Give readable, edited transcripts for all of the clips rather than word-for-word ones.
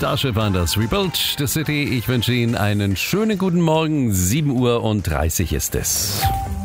Starship waren das. Rebuild the City. Ich wünsche Ihnen einen schönen guten Morgen. 7:30 Uhr ist es.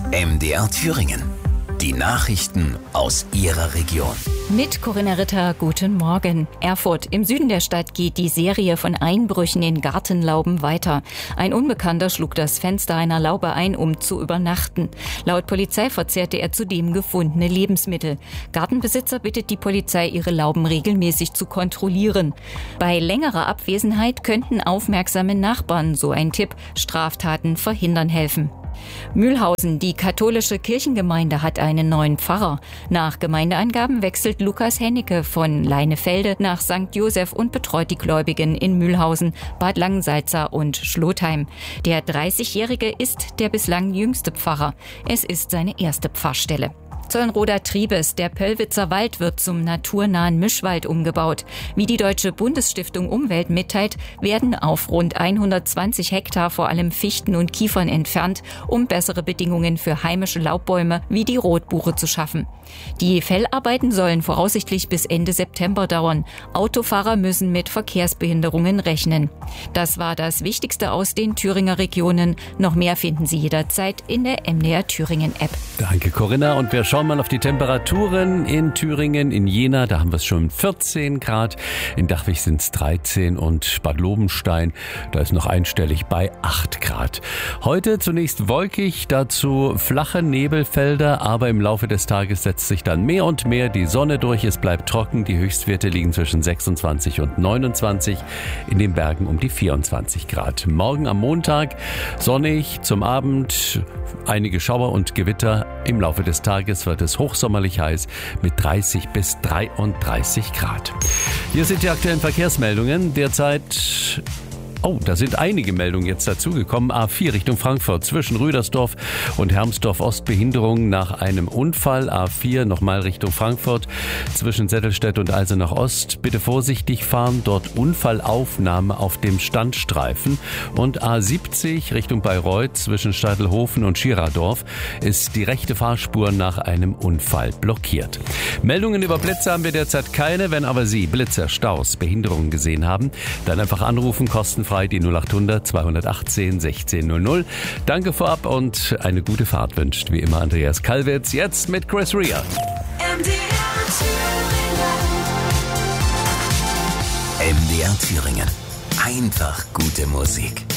MDR Thüringen. Die Nachrichten aus Ihrer Region. Mit Corinna Ritter, guten Morgen. Erfurt. Im Süden der Stadt geht die Serie von Einbrüchen in Gartenlauben weiter. Ein Unbekannter schlug das Fenster einer Laube ein, um zu übernachten. Laut Polizei verzehrte er zudem gefundene Lebensmittel. Gartenbesitzer bittet die Polizei, ihre Lauben regelmäßig zu kontrollieren. Bei längerer Abwesenheit könnten aufmerksame Nachbarn, so ein Tipp, Straftaten verhindern helfen. Mühlhausen, die katholische Kirchengemeinde hat einen neuen Pfarrer. Nach Gemeindeangaben wechselt Lukas Hennecke von Leinefelde nach St. Joseph und betreut die Gläubigen in Mühlhausen, Bad Langensalza und Schlotheim. Der 30-Jährige ist der bislang jüngste Pfarrer. Es ist seine erste Pfarrstelle. Zollenroder Triebes, der Pöllwitzer Wald wird zum naturnahen Mischwald umgebaut. Wie die Deutsche Bundesstiftung Umwelt mitteilt, werden auf rund 120 Hektar vor allem Fichten und Kiefern entfernt, um bessere Bedingungen für heimische Laubbäume wie die Rotbuche zu schaffen. Die Fellarbeiten sollen voraussichtlich bis Ende September dauern. Autofahrer müssen mit Verkehrsbehinderungen rechnen. Das war das Wichtigste aus den Thüringer Regionen. Noch mehr finden Sie jederzeit in der MDR Thüringen App. Danke, Corinna. Und wir schauen mal auf die Temperaturen in Thüringen. In Jena, da haben wir es schon 14 Grad. In Dachwig sind es 13 und Bad Lobenstein, da ist noch einstellig bei 8 Grad. Heute zunächst wolkig, dazu flache Nebelfelder, aber im Laufe des Tages setzt sich dann mehr und mehr die Sonne durch. Es bleibt trocken. Die Höchstwerte liegen zwischen 26 und 29, in den Bergen um die 24 Grad. Morgen am Montag sonnig, zum Abend einige Schauer und Gewitter. Im Laufe des Tages wird es hochsommerlich heiß mit 30 bis 33 Grad. Hier sind die aktuellen Verkehrsmeldungen. Derzeit da sind einige Meldungen jetzt dazugekommen. A4 Richtung Frankfurt zwischen Rüdersdorf und Hermsdorf Ost Behinderung nach einem Unfall. A4 nochmal Richtung Frankfurt zwischen Settelstedt und Eisenach Ost. Bitte vorsichtig fahren, dort Unfallaufnahme auf dem Standstreifen. Und A70 Richtung Bayreuth zwischen Steidelhofen und Schiradorf ist die rechte Fahrspur nach einem Unfall blockiert. Meldungen über Blitze haben wir derzeit keine. Wenn aber Sie Blitze, Staus, Behinderungen gesehen haben, dann einfach anrufen, kostenfrei die 0800 218 1600. Danke vorab und eine gute Fahrt wünscht wie immer Andreas Kalwitz. Jetzt mit Chris Rea. MDR Thüringen. Einfach gute Musik.